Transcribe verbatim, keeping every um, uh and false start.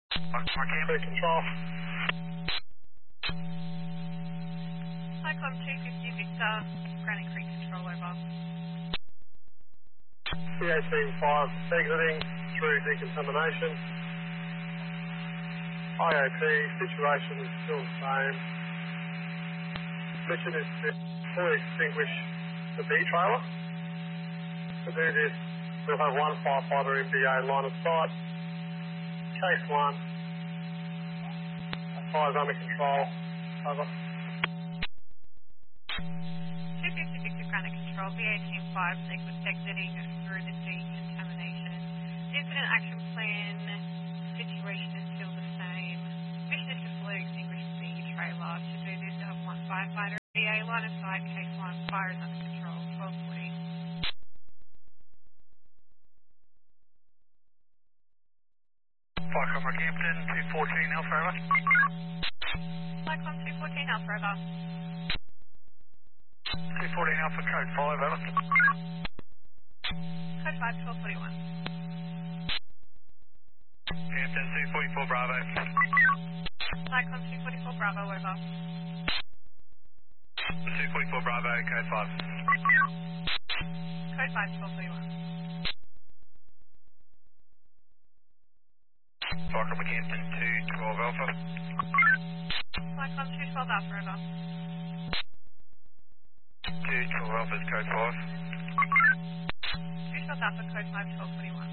Foxtrot Camp Control. Cyclone two fifty Victor, Granite Creek Control over. C eighteen five exiting through decontamination. I O P, situation is still the same. Mission is to fully extinguish the B trailer. To do this, we'll have one firefighter in B A line of sight. Case one, fire's under control. Over. two fifty Victor Granite Control, B eighteen five exiting through the decontamination. Incident action plan situation is still the same. Mission is to fully extinguish the trailer. To do this, we have one firefighter. B A line of sight, case one, fire is under control, twelve forty. Fire Comrade Campton, two fourteen Alpha over. Cyclone two fourteen Alpha over. two fourteen Alpha, code five over. Code five, twelve forty-one. Campton, two forty-four Bravo. Cyclone two forty-four Bravo over. two forty-four Bravo, code five. Code five, twelve forty-one. Fire Comrade Campton, two twelve Alpha. Cyclone two twelve Alpha over. two twelve Alpha's code five. two twelve Alpha, code five, twelve forty-one.